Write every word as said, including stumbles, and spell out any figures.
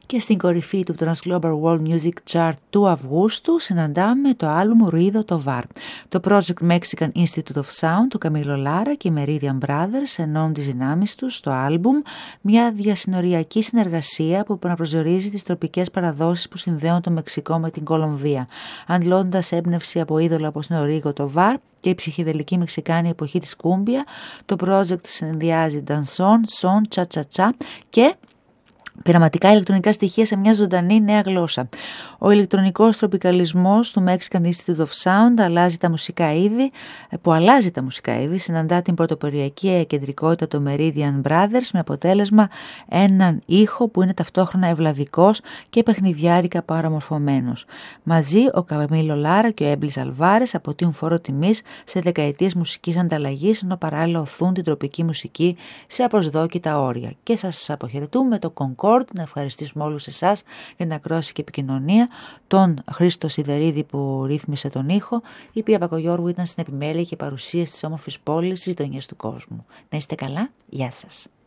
Και στην κορυφή του Transglobal World Music Chart του Αυγούστου συναντάμε το άλμπουμ Ruido Tovar. Το project Mexican Institute of Sound του Καμίλο Λάρα και οι Meridian Brothers ενώνουν τις δυνάμεις τους στο άλμπουμ, μια διασυνοριακή συνεργασία που προσδιορίζει τις τροπικές παραδόσεις που συνδέουν το Μεξικό με την Κολομβία, αντλώντας έμπνευση από είδωλα όπως είναι ο Ruido Tovar και η ψυχεδελική μεξικάνη εποχή της κούμπια. Το project συνδυάζει dancehall, son, cha-cha-cha και πειραματικά ηλεκτρονικά στοιχεία σε μια ζωντανή νέα γλώσσα. Ο ηλεκτρονικός τροπικαλισμός του Mexican Institute of Sound αλλάζει τα μουσικά είδη, που αλλάζει τα μουσικά είδη, συναντά την πρωτοποριακή κεντρικότητα των Meridian Brothers με αποτέλεσμα έναν ήχο που είναι ταυτόχρονα ευλαβικός και παιχνιδιάρικα παραμορφωμένος. Μαζί ο Καμίλο Λάρα και ο Έμπλης Αλβάρες αποτείουν φόρο τιμής σε δεκαετίες μουσικής ανταλλαγής, ενώ παράλληλα οθούν την τροπική μουσική σε απροσδόκητα όρια. Και σας αποχαιρετούμε το Concord. Να ευχαριστήσουμε όλους εσάς για την ακρόαση και επικοινωνία, τον Χρήστο Σιδερίδη που ρύθμισε τον ήχο, η Πία Πακογιώργου ήταν στην επιμέλεια και παρουσίαση της όμορφης πόλης στις γειτονιές του κόσμου. Να είστε καλά, γεια σας.